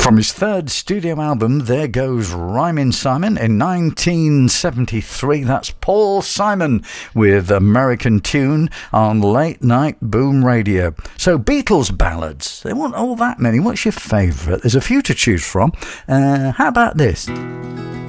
From his third studio album, There Goes Rhymin' Simon, in 1973, that's Paul Simon with American Tune on Late Night Boom Radio. So Beatles ballads, they weren't all that many. What's your favourite? There's a few to choose from. How about this?